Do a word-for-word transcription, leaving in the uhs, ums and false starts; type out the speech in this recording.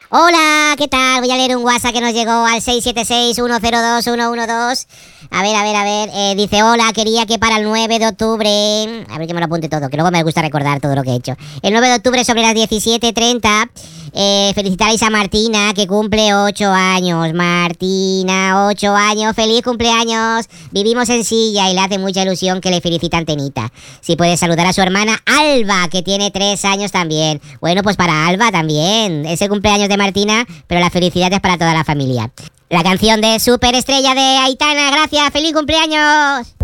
Hola, ¿qué tal? Voy a leer un WhatsApp que nos llegó al seis siete seis, uno cero dos, uno uno dos. A ver, a ver, a ver. Eh, dice, hola, quería que para el nueve de octubre... A ver que me lo apunte todo, que luego me gusta recordar todo lo que he hecho. El nueve de octubre sobre las diecisiete treinta, eh, felicitaréis a Martina, que cumple ocho años. Martina, ocho años, feliz cumpleaños. Vivimos en Silla y le hace mucha ilusión que le felicite Antenita. Si puedes saludar a su hermana Alba, que tiene tres años también. Bueno, pues para Alba también. Es el cumpleaños de Martina, pero la felicidad es para toda la familia. La canción de Superestrella de Aitana, gracias, feliz cumpleaños.